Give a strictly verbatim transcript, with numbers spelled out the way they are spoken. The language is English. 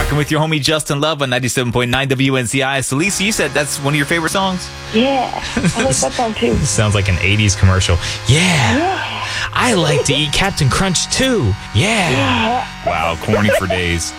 Rocking with your homie Justin Love on ninety-seven point nine W N C I. So, Lisa, you said that's one of your favorite songs? Yeah, I like that song too. Sounds like an eighties commercial. Yeah. Yeah. I like to eat Captain Crunch too. Yeah. Yeah. Wow, corny for days.